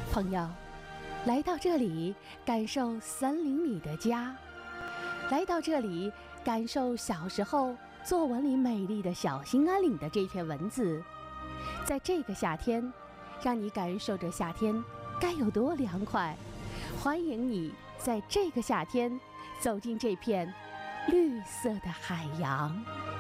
朋友，来到这里感受森林里的家，来到这里感受小时候作文里美丽的小兴安岭的这篇文字，在这个夏天，让你感受着夏天该有多凉快。欢迎你在这个夏天走进这片绿色的海洋。